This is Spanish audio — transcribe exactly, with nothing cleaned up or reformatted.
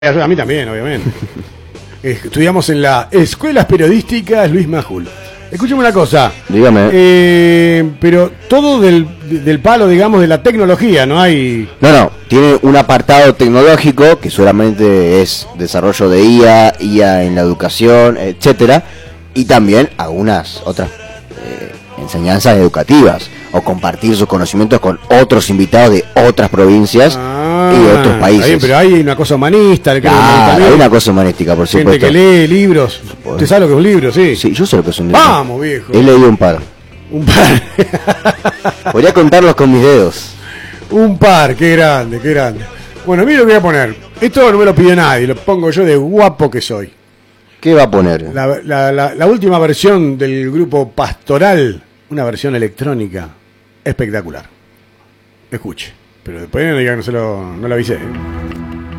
A mí también, obviamente. Estudiamos en la Escuelas Periodísticas Luis Majul. Escúchame una cosa. Dígame. Eh, pero todo del, del palo, digamos, de la tecnología, ¿no hay...? No, no. Tiene un apartado tecnológico que solamente es desarrollo de I A, I A en la educación, etcétera. Y también algunas otras eh, enseñanzas educativas. O compartir sus conocimientos con otros invitados de otras provincias ah, y otros países. Bien, pero hay una cosa humanista. El que ah, hay una cosa humanística, por gente supuesto. Gente que lee libros. ¿Usted sabe lo que es un libro? Sí, sí, yo sé lo que es un libro. Vamos, viejo. He leído un par. Un par. Podría contarlos con mis dedos. Un par, qué grande, qué grande. Bueno, mira lo que voy a poner. Esto no me lo pide nadie, lo pongo yo de guapo que soy. ¿Qué va a poner? La, la, la, la última versión del grupo Pastoral, una versión electrónica espectacular. Escuche, pero después no diga que no se lo, no lo avisé, ¿eh?